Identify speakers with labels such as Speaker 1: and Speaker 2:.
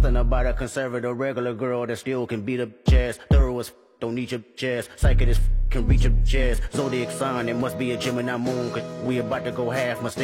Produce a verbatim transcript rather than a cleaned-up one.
Speaker 1: Something about a conservative regular girl that still can beat up jazz. Thorough as f, don't need your jazz. Psychic as f, can reach your jazz. Zodiac sign, it must be a Gemini moon. Cause we about to go half. Mistake